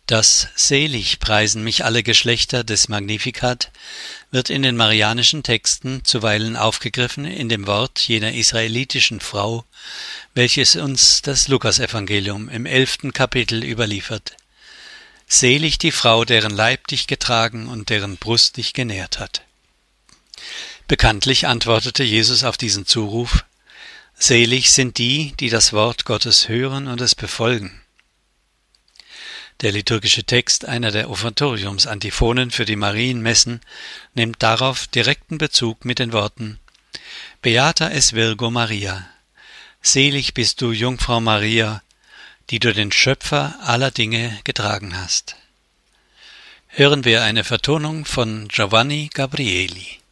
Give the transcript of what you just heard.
Das Selig preisen mich alle Geschlechter des Magnificat wird in den marianischen Texten zuweilen aufgegriffen in dem Wort jener israelitischen Frau, welches uns das Lukasevangelium im 11. Kapitel überliefert. Selig die Frau, deren Leib dich getragen und deren Brust dich genährt hat. Bekanntlich antwortete Jesus auf diesen Zuruf: Selig sind die, die das Wort Gottes hören und es befolgen. Der liturgische Text einer der Offertoriums-Antiphonen für die Marienmessen nimmt darauf direkten Bezug mit den Worten: Beata es Virgo Maria, selig bist du, Jungfrau Maria, die du den Schöpfer aller Dinge getragen hast. Hören wir eine Vertonung von Giovanni Gabrieli.